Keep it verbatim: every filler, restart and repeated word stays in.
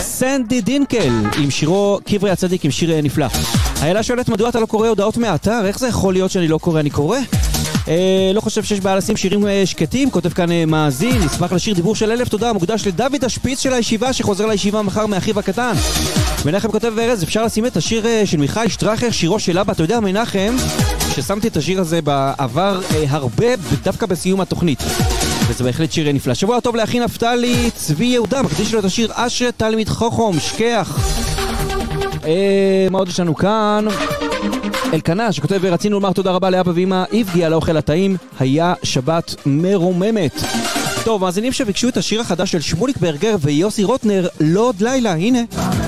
סנדי דינקל עם שירו קברי הצדיק, עם שיר נפלא. איילה שואלת מדוע אתה לא קורא הודעות מהאתר, איך זה יכול להיות שאני לא קורא? אני קורא. אה, לא חושב שיש בעיה לשים שירים אה, שקטים, כותב כאן אה, מאזין, נשמח לשיר דיבור של אלף תודה, מוקדש לדוד השפיץ של הישיבה שחוזר לישיבה מחר מאחיו הקטן. מנחם כותב ורז, אפשר לשים את השיר אה, של מיכאל שטרחר, שירו של אבא. אתה יודע מנחם, ששמתי את השיר הזה בעבר אה, הרבה, דווקא בסיום התוכנית, וזה בהחלט שיר נפלא. שבוע טוב לאחי נפתלי צבי יהודה, מקדיש לו את השיר אשרי תלמיד חכם שכח. אה, מה עוד יש לנו כאן? אלקנה שכותב ורצינו לומר תודה רבה לאבא ואמא איבגי על האוכל הטעים, היה שבת מרוממת. טוב, מאזינים שביקשו את השיר החדש של שמוליק ברגר ויוסי רוטנר, לא עוד לילה, הנה